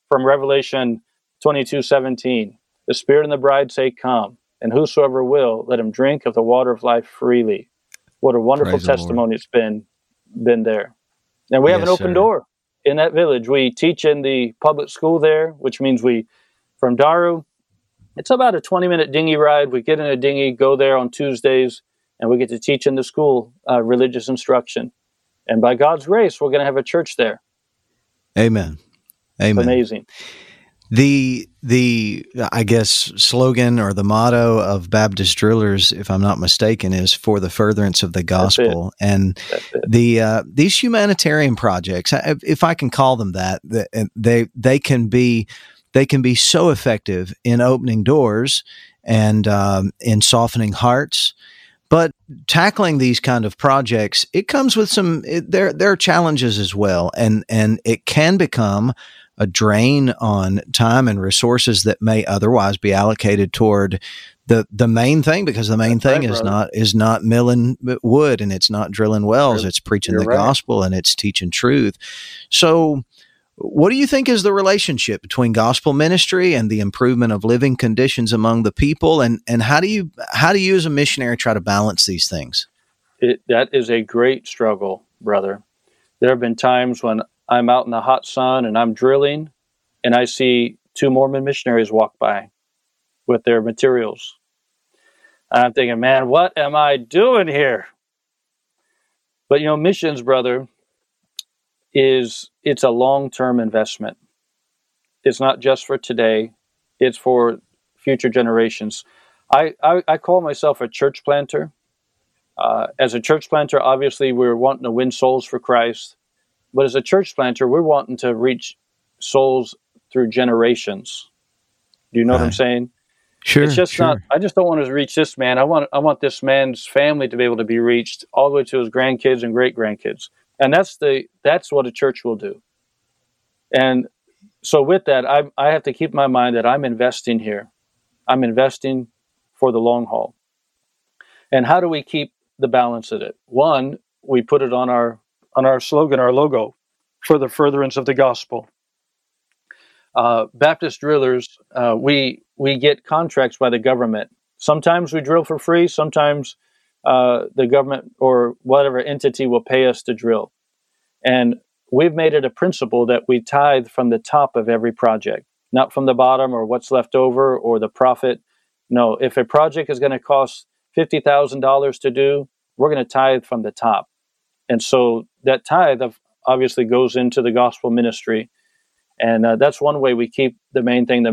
from Revelation 22:17. The Spirit and the bride say, "Come," and whosoever will, let him drink of the water of life freely. What a wonderful Praise the Lord. testimony it's been there. And we have an Yes, open sir. door in that village. We teach in the public school there, which means from Daru, it's about a 20-minute dinghy ride. We get in a dinghy, go there on Tuesdays, and we get to teach in the school religious instruction. And by God's grace, we're going to have a church there. Amen. It's Amen. amazing. The I guess slogan or the motto of Baptist Drillers, if I'm not mistaken, is "For the furtherance of the gospel." And these humanitarian projects, if I can call them that, they can be so effective in opening doors and in softening hearts. But tackling these kind of projects, it comes with there are challenges as well, and it can become a drain on time and resources that may otherwise be allocated toward the main thing, because the main thing is not milling wood, and it's not drilling wells. It's preaching the gospel, and it's teaching truth. So what do you think is the relationship between gospel ministry and the improvement of living conditions among the people? And how do you as a missionary try to balance these things? That is a great struggle, brother. There have been times when I'm out in the hot sun and I'm drilling, and I see 2 Mormon missionaries walk by with their materials. And I'm thinking, man, what am I doing here? But missions, brother, it's a long-term investment. It's not just for today; it's for future generations. I call myself a church planter. As a church planter, obviously, we're wanting to win souls for Christ. But as a church planter, we're wanting to reach souls through generations. Do you know what I'm saying? Sure. It's just not. I just don't want to reach this man. I want this man's family to be able to be reached all the way to his grandkids and great grandkids. And that's what a church will do. And so with that, I have to keep in my mind that I'm investing here. I'm investing for the long haul. And how do we keep the balance of it? One, we put it on our slogan, our logo, for the furtherance of the gospel. Baptist Drillers, we get contracts by the government. Sometimes we drill for free. Sometimes the government or whatever entity will pay us to drill. And we've made it a principle that we tithe from the top of every project, not from the bottom or what's left over or the profit. No, if a project is going to cost $50,000 to do, we're going to tithe from the top. And so that tithe obviously goes into the gospel ministry. And that's one way we keep the main thing.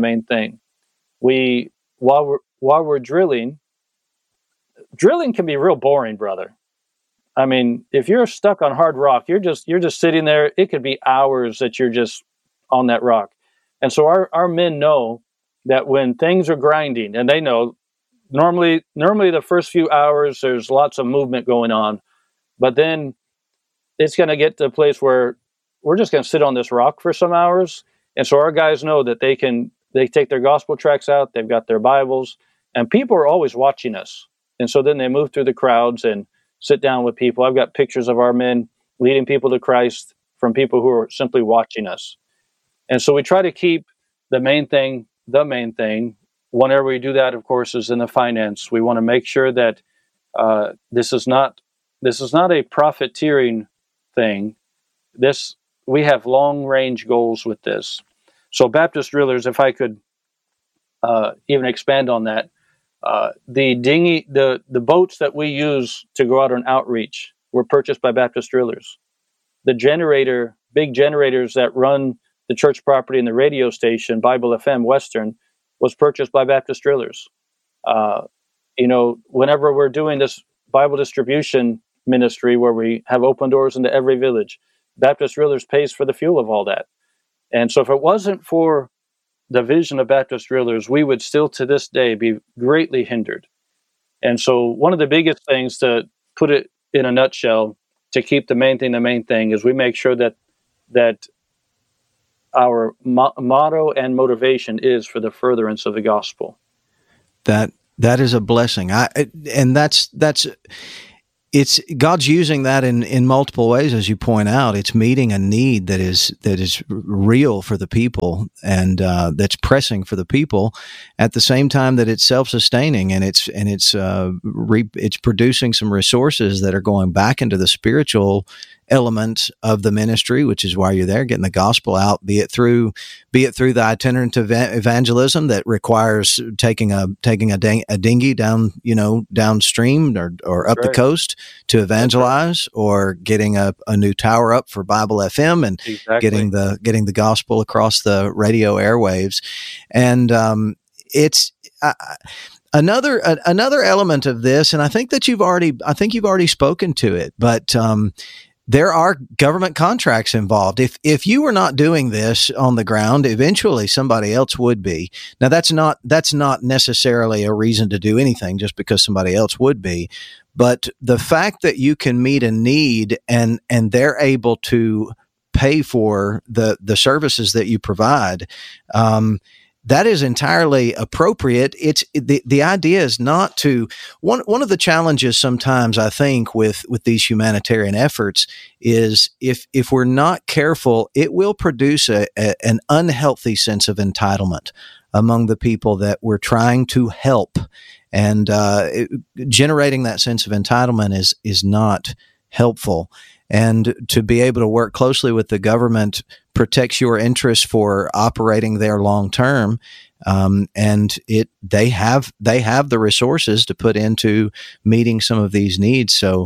While we're drilling can be real boring, brother. I mean, if you're stuck on hard rock, you're just sitting there. It could be hours that you're just on that rock. And so our men know that when things are grinding, and they know normally the first few hours there's lots of movement going on, but then it's going to get to a place where we're just going to sit on this rock for some hours. And so our guys know that they take their gospel tracts out, they've got their Bibles, and people are always watching us. And so then they move through the crowds and sit down with people. I've got pictures of our men leading people to Christ from people who are simply watching us. And so we try to keep the main thing. Whenever we do that, of course, is in the finance. We want to make sure that this is not a profiteering thing. We have long range goals with this. So Baptist Drillers, if I could even expand on that, the boats that we use to go out on outreach were purchased by Baptist Drillers. The big generators that run the church property and the radio station, Bible FM Western, was purchased by Baptist Drillers. Whenever we're doing this Bible distribution ministry where we have open doors into every village, Baptist Drillers pays for the fuel of all that. And so if it wasn't for the vision of Baptist Drillers, we would still to this day be greatly hindered. And so one of the biggest things, to put it in a nutshell, to keep the main thing is we make sure that our motto and motivation is for the furtherance of the gospel. That is a blessing. And that's it's God's using that in multiple ways, as you point out. It's meeting a need that is real for the people, and that's pressing for the people. At the same time that it's self-sustaining, and it's producing some resources that are going back into the spiritual element of the ministry, which is why you're there, getting the gospel out, be it through the itinerant evangelism that requires taking a dinghy downstream or up the coast to evangelize, or getting a new tower up for Bible FM and getting the gospel across the radio airwaves. And it's another element of this, and I think you've already spoken to it, but there are government contracts involved. If you were not doing this on the ground, eventually somebody else would be. Now that's not necessarily a reason to do anything just because somebody else would be, but the fact that you can meet a need and they're able to pay for the services that you provide, that is entirely appropriate. It's the idea is not to one of the challenges sometimes, I think, with these humanitarian efforts is if we're not careful, it will produce an unhealthy sense of entitlement among the people that we're trying to help, and generating that sense of entitlement is not helpful. And to be able to work closely with the government protects your interests for operating there long term, and they have the resources to put into meeting some of these needs. So,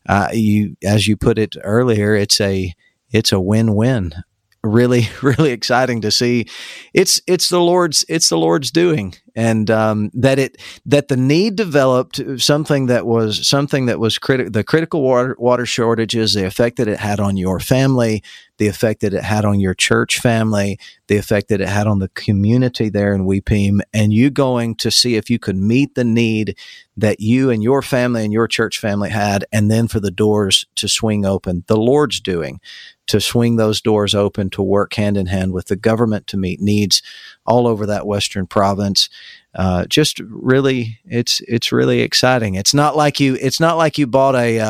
as you put it earlier, it's a win-win. Really, really exciting to see. It's the Lord's doing, and that the need developed something that was the critical water shortages, the effect that it had on your family, the effect that it had on your church family, the effect that it had on the community there in Weepim, and you going to see if you could meet the need that you and your family and your church family had, and then for the doors to swing open. The Lord's doing to swing those doors open, to work hand in hand with the government to meet needs all over that western province. Just really, it's really exciting. It's not like you bought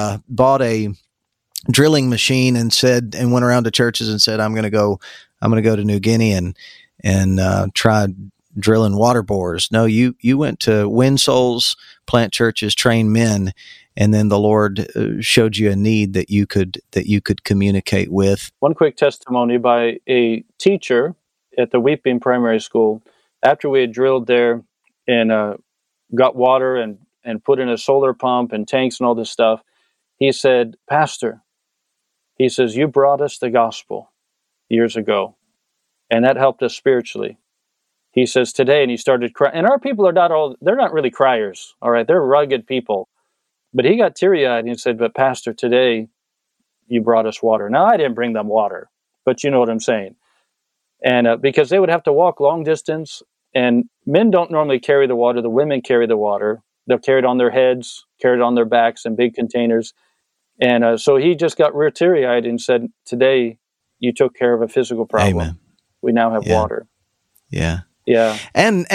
a drilling machine and went around to churches and said, I'm going to go to New Guinea and try drilling water bores. No, you went to win souls, plant churches, train men, and then the Lord showed you a need that you could communicate with. One quick testimony by a teacher at the Weepim Primary School. After we had drilled there and got water and put in a solar pump and tanks and all this stuff, he said, "Pastor," he says, "you brought us the gospel years ago, and that helped us spiritually." He says today, and he started crying. And our people they're not really criers, all right? They're rugged people. But he got teary-eyed and he said, "But Pastor, today you brought us water." Now, I didn't bring them water, but you know what I'm saying. And because they would have to walk long distance, and men don't normally carry the water. The women carry the water. They'll carry it on their heads, carry it on their backs in big containers. And so he just got real teary-eyed and said, "Today you took care of a physical problem. Amen. We now have water." Yeah. Yeah. And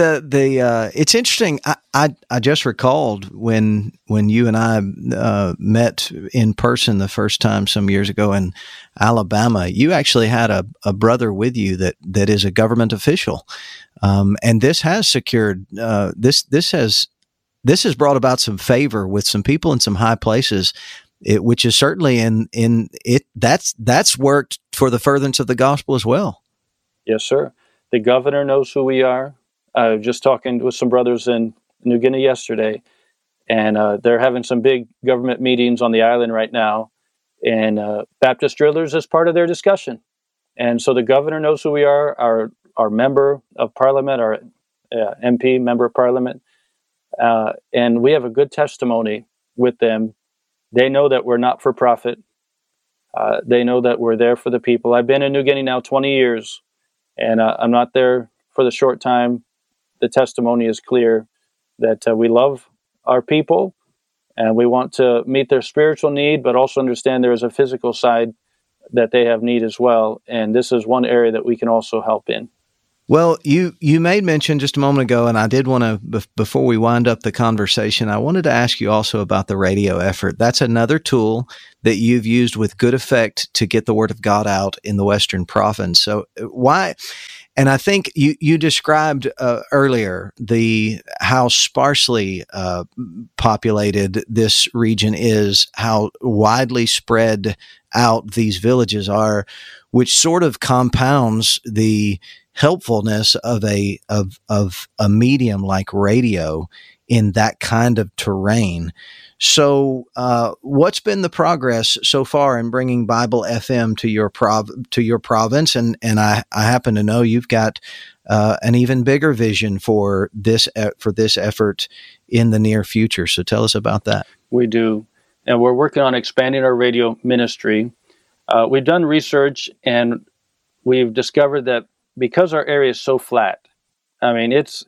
the it's interesting. I just recalled when you and I met in person the first time some years ago in Alabama, you actually had a brother with you that is a government official. And this has secured, this has brought about some favor with some people in some high places, which is certainly in it. That's worked for the furtherance of the gospel as well. Yes, sir. The governor knows who we are. I was just talking with some brothers in New Guinea yesterday, and they're having some big government meetings on the island right now, and Baptist Drillers is part of their discussion. And so the governor knows who we are, our member of parliament, our MP, member of parliament, and we have a good testimony with them. They know that we're not for profit. They know that we're there for the people. I've been in New Guinea now 20 years. And I'm not there for the short time. The testimony is clear that we love our people and we want to meet their spiritual need, but also understand there is a physical side that they have need as well. And this is one area that we can also help in. Well, you made mention just a moment ago, and I did want to, before we wind up the conversation, I wanted to ask you also about the radio effort. That's another tool that you've used with good effect to get the word of God out in the Western Province. So why? And I think you described earlier how sparsely populated this region is, how widely spread out these villages are, which sort of compounds the helpfulness of a medium like radio in that kind of terrain. So, what's been the progress so far in bringing Bible FM to your province? And I happen to know you've got an even bigger vision for this effort in the near future. So, tell us about that. We do, and we're working on expanding our radio ministry. We've done research, and we've discovered that because our area is so flat, I mean, it's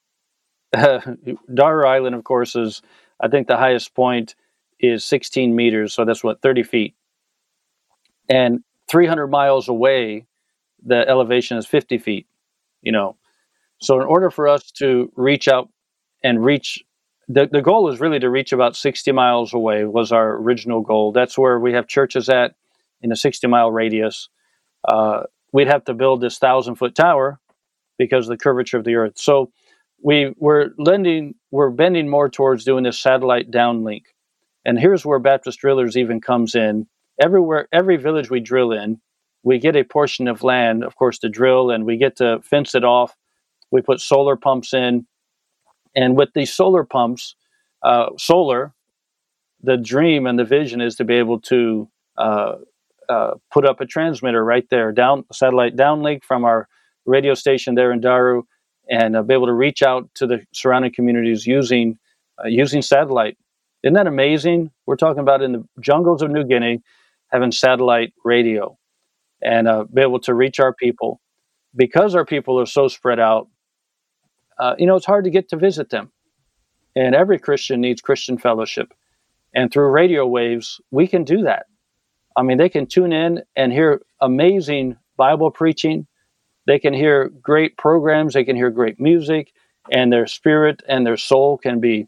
Daru Island, of course, is, I think the highest point is 16 meters, so that's 30 feet. And 300 miles away, the elevation is 50 feet, So in order for us to reach out and reach, the goal is really to reach about 60 miles away was our original goal. That's where we have churches at in a 60-mile radius. We'd have to build this 1,000-foot tower because of the curvature of the earth. So we're bending more towards doing this satellite downlink. And here's where Baptist Drillers even comes in. Every village we drill in, we get a portion of land, of course, to drill, and we get to fence it off. We put solar pumps in. And with these solar pumps, the dream and the vision is to be able to put up a transmitter right there, satellite downlink from our radio station there in Daru, and be able to reach out to the surrounding communities using satellite. Isn't that amazing? We're talking about in the jungles of New Guinea having satellite radio and be able to reach our people. Because our people are so spread out, it's hard to get to visit them. And every Christian needs Christian fellowship. And through radio waves, we can do that. I mean, they can tune in and hear amazing Bible preaching. They can hear great programs. They can hear great music, and their spirit and their soul can be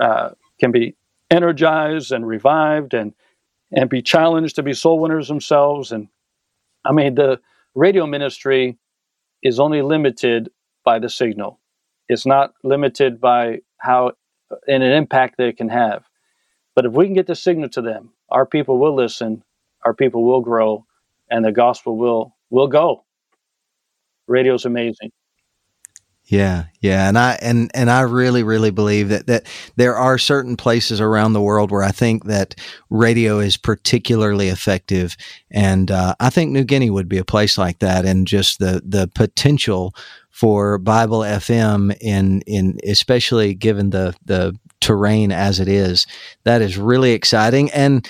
energized and revived, and be challenged to be soul winners themselves. And I mean, the radio ministry is only limited by the signal. It's not limited by how and an impact they can have. But if we can get the signal to them, our people will listen, our people will grow, and the gospel will go. Radio's amazing. Yeah. And I really, really believe that there are certain places around the world where I think that radio is particularly effective. And I think New Guinea would be a place like that, and just the potential for Bible FM in especially given the terrain as it is, that is really exciting. And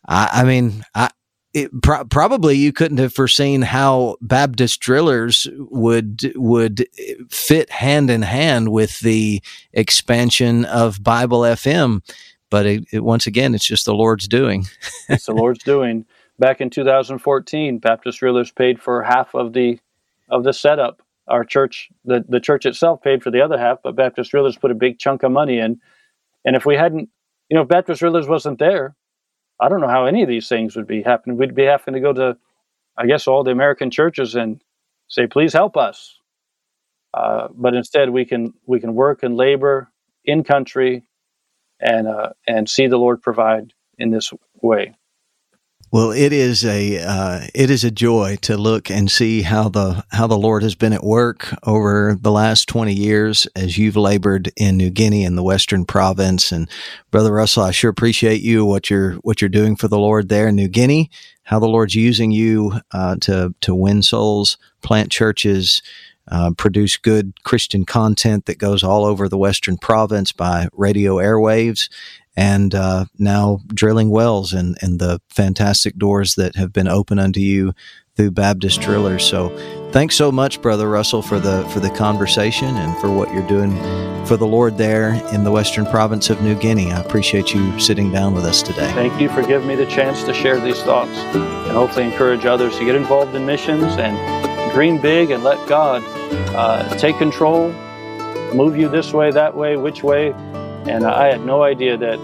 probably you couldn't have foreseen how Baptist Drillers would fit hand in hand with the expansion of Bible FM. But once again, it's just the Lord's doing. It's the Lord's doing. Back in 2014, Baptist Drillers paid for half of the setup. Our church, the church itself, paid for the other half, but Baptist Drillers put a big chunk of money in. And if we hadn't, if Baptist Drillers wasn't there, I don't know how any of these things would be happening. We'd be having to go to, I guess, all the American churches and say, please help us. But instead, we can work and labor in country and see the Lord provide in this way. Well, it is a joy to look and see how the Lord has been at work over the last 20 years as you've labored in New Guinea in the Western Province. And Brother Russell, I sure appreciate you, what you're doing for the Lord there in New Guinea, how the Lord's using you to win souls, plant churches, produce good Christian content that goes all over the Western Province by radio airwaves. And now drilling wells and the fantastic doors that have been opened unto you through Baptist Drillers. So thanks so much, Brother Russell, for the conversation and for what you're doing for the Lord there in the Western Province of New Guinea. I appreciate you sitting down with us today. Thank you for giving me the chance to share these thoughts and hopefully encourage others to get involved in missions and dream big and let God take control, move you this way, that way, which way. And I had no idea that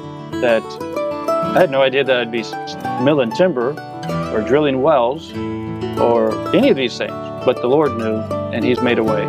I'd be milling timber or drilling wells or any of these things. But the Lord knew, and He's made a way.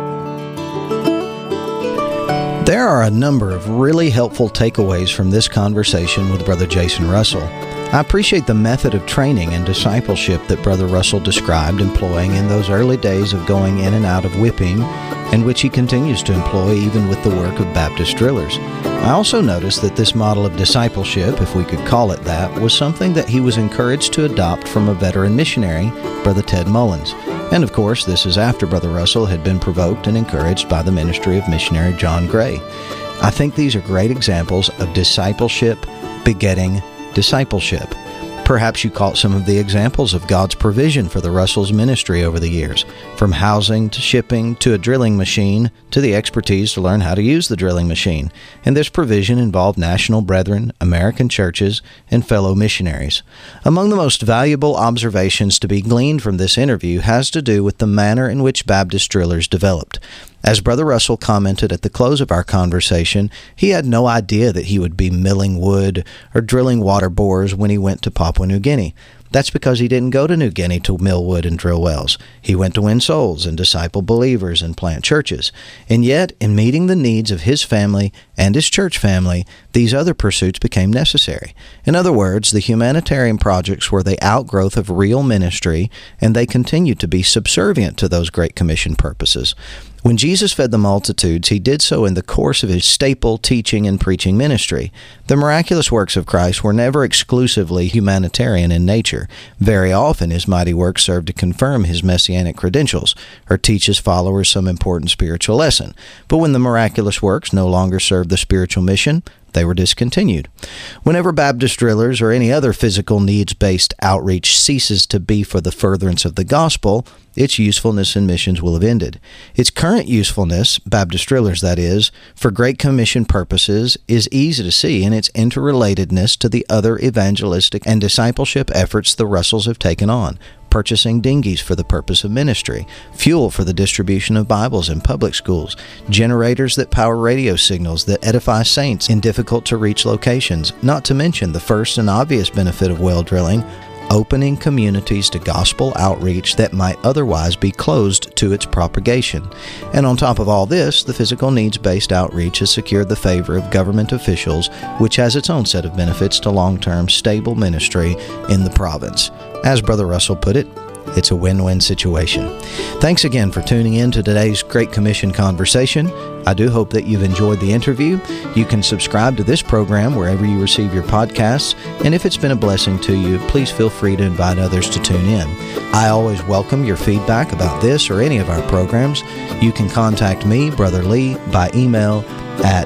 There are a number of really helpful takeaways from this conversation with Brother Jason Russell. I appreciate the method of training and discipleship that Brother Russell described employing in those early days of going in and out of whipping, and which he continues to employ even with the work of Baptist drillers. I also noticed that this model of discipleship, if we could call it that, was something that he was encouraged to adopt from a veteran missionary, Brother Ted Mullins. And of course, this is after Brother Russell had been provoked and encouraged by the ministry of missionary John Gray. I think these are great examples of discipleship begetting discipleship. Perhaps you caught some of the examples of God's provision for the Russell's ministry over the years, from housing to shipping to a drilling machine to the expertise to learn how to use the drilling machine. And this provision involved national brethren, American churches, and fellow missionaries. Among the most valuable observations to be gleaned from this interview has to do with the manner in which Baptist drillers developed. As Brother Russell commented at the close of our conversation, he had no idea that he would be milling wood or drilling water bores when he went to Papua New Guinea. That's because he didn't go to New Guinea to mill wood and drill wells. He went to win souls and disciple believers and plant churches. And yet, in meeting the needs of his family and his church family, these other pursuits became necessary. In other words, the humanitarian projects were the outgrowth of real ministry, and they continued to be subservient to those Great Commission purposes. When Jesus fed the multitudes, he did so in the course of his staple teaching and preaching ministry. The miraculous works of Christ were never exclusively humanitarian in nature. Very often his mighty works served to confirm his messianic credentials or teach his followers some important spiritual lesson. But when the miraculous works no longer served the spiritual mission, they were discontinued. Whenever Baptist drillers or any other physical needs-based outreach ceases to be for the furtherance of the gospel, its usefulness in missions will have ended. Its current usefulness, Baptist drillers that is, for Great Commission purposes is easy to see in its interrelatedness to the other evangelistic and discipleship efforts the Russells have taken on. Purchasing dinghies for the purpose of ministry, fuel for the distribution of Bibles in public schools, generators that power radio signals that edify saints in difficult-to-reach locations, not to mention the first and obvious benefit of well drilling, opening communities to gospel outreach that might otherwise be closed to its propagation. And on top of all this, the physical needs-based outreach has secured the favor of government officials, which has its own set of benefits to long-term stable ministry in the province. As Brother Russell put it, it's a win-win situation. Thanks again for tuning in to today's Great Commission conversation. I do hope that you've enjoyed the interview. You can subscribe to this program wherever you receive your podcasts, and if it's been a blessing to you, please feel free to invite others to tune in. I always welcome your feedback about this or any of our programs. You can contact me, Brother Lee, by email at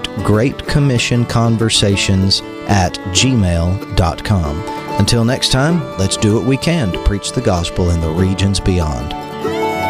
greatcommissionconversations@gmail.com. Until next time, let's do what we can to preach the gospel in the regions beyond.